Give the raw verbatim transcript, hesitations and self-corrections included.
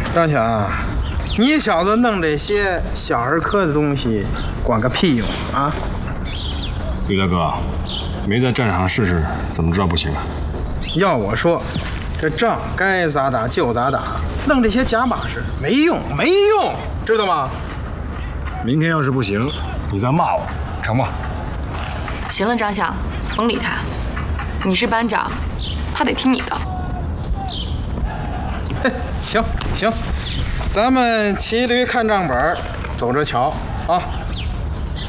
张强，你小子弄这些小儿科的东西，管个屁用啊！ 李大哥，没在战场上试试，怎么知道不行啊？ 要我说，这仗该咋打就咋打，弄这些假把式没用，没用，知道吗？ 明天要是不行，你再骂我，成吗？ 行了，张翔，甭理他，你是班长，他得听你的。 行行，咱们骑驴看账本，走着瞧啊！